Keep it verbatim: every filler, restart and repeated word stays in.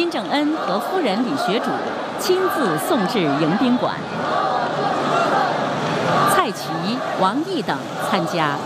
金正恩和夫人李学主亲自送至迎宾馆。蔡奇、王毅等参加。